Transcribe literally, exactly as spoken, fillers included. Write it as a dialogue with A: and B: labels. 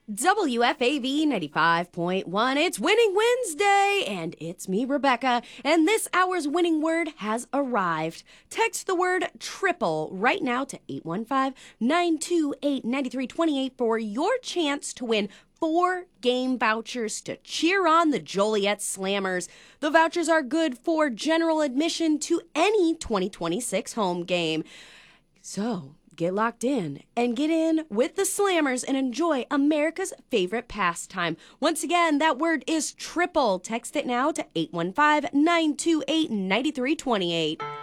A: W F A V ninety-five point one. It's Winning Wednesday, and it's me, Rebecca, and this hour's winning word has arrived. Text the word triple right now to eight one five, nine two eight, nine three two eight for your chance to win four game vouchers to cheer on the Joliet Slammers. The vouchers are good for general admission to any twenty twenty-six home game. So, get locked in and get in with the Slammers and enjoy America's favorite pastime. Once again, that word is triple. Text it now to eight one five, nine two eight, nine three two eight.